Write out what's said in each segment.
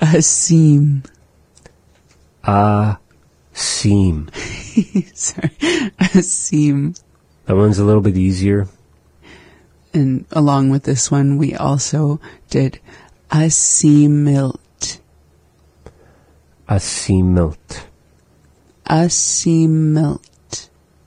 A seam. A seam. Sorry. A seam. That one's a little bit easier. And along with this one, we also did a seamilt. A seamilt. A seamilt.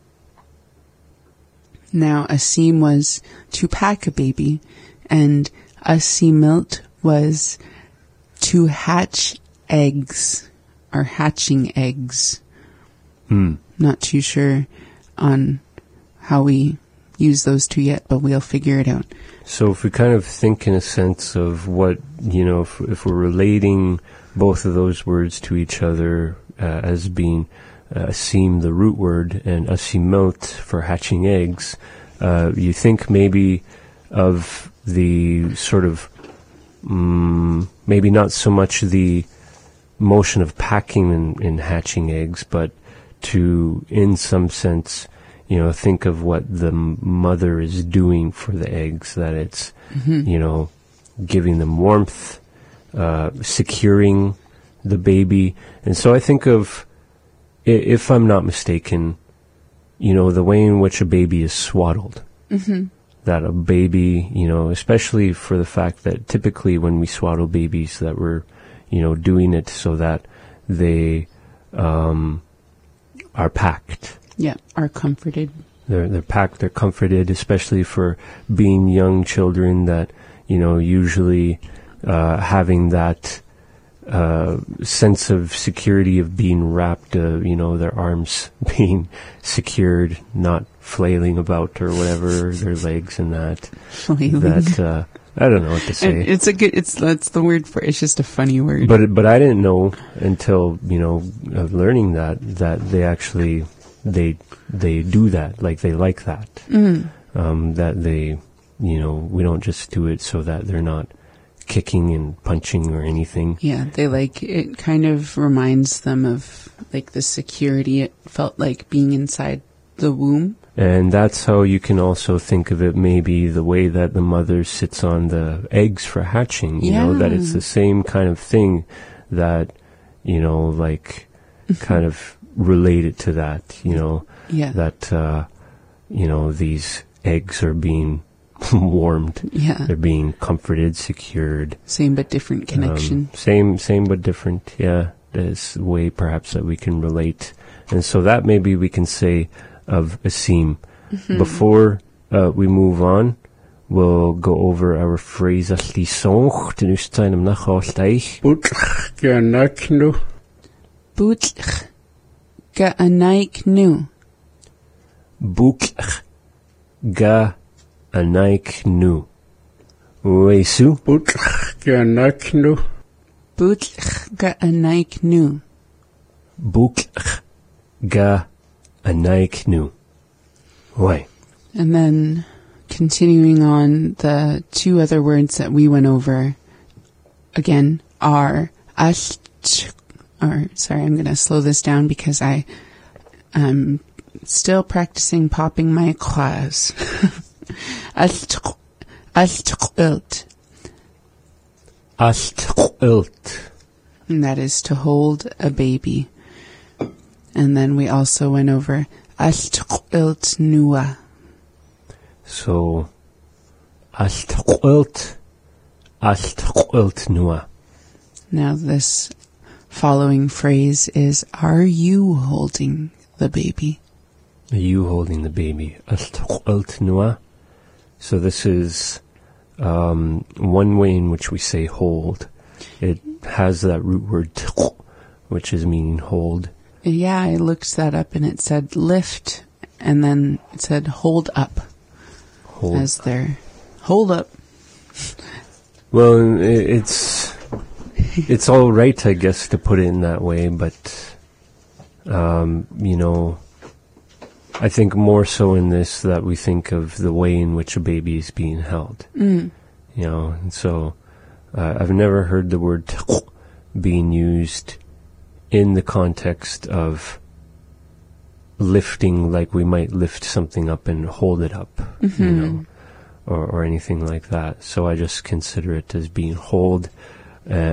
Now, a seam was to pack a baby, and a seamilt was to hatch eggs, or hatching eggs. Not too sure on how we use those two yet, but we'll figure it out. So if we kind of think in a sense of what, if we're relating both of those words to each other as being seam, the root word, and asimelt for hatching eggs, you think maybe of the sort of, maybe not so much the motion of packing and hatching eggs, but to, in some sense, think of what the mother is doing for the eggs, that it's, giving them warmth, securing the baby. And so I think of, if I'm not mistaken, the way in which a baby is swaddled. That a baby, especially for the fact that typically when we swaddle babies that we're, doing it so that they are packed. Yeah, are comforted. They're packed, they're comforted, especially for being young children that, usually having that sense of security of being wrapped, their arms being secured, not flailing about or whatever, their legs and that. Flailing. That, I don't know what to say. That's the word for it. It's just a funny word. But I didn't know until, of learning that they actually, they do that, like they like that. That they, we don't just do it so that they're not kicking and punching or anything. Yeah, they it kind of reminds them of like the security it felt like being inside the womb. And that's how you can also think of it, maybe the way that the mother sits on the eggs for hatching, that it's the same kind of thing that, kind of related to that, that, these eggs are being warmed. Yeah. They're being comforted, secured. Same but different connection. Same but different. Yeah. There's a way perhaps that we can relate. And so that maybe we can say of a seam. Before we move on, we'll go over our phrase liçon. Bútlch ga anaik nu. Bútlch ga anaik nu. Weesu. Bútlch ga anaik nu. Bútlch ga anaik nu. Bútlch ga anaik nu. Why? And then continuing on, the two other words that we went over again are I'm going to slow this down because I'm still practicing popping my claws. Astqilt. Astqilt. And that is to hold a baby. And then we also went over Astqilt nua. So, Astqilt nua. Now this following phrase is, are you holding the baby? Are you holding the baby? Astqilt nua. So this is one way in which we say hold. It has that root word which is meaning hold. Yeah, I looked that up and it said lift, and then it said hold up. Hold. As their hold up. Well, it's all right, I guess, to put it in that way, but, I think more so in this that we think of the way in which a baby is being held. And so I've never heard the word being used in the context of lifting, like we might lift something up and hold it up, or anything like that. So I just consider it as being hold,